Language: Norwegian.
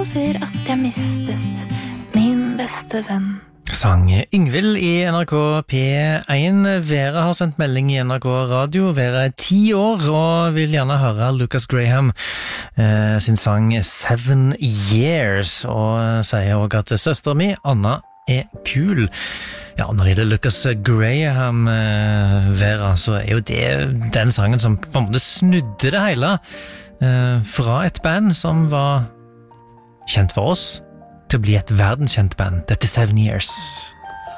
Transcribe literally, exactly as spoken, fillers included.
over at jeg mistet min beste venn. Sang Yngvild i N R K P én. Vera har sendt melding i N R K Radio. Vera er ti år og vil gjerne høre Lucas Graham eh, sin sang Seven Years, og sier også at søster mi, Anna, er kul. Ja, når det gjelder Lucas Graham, eh, Vera, så er jo det den sangen som på en måte snudde det hele eh, fra et band som var kjent for oss til å bli et verdenskjent band. Dette er Seven Years.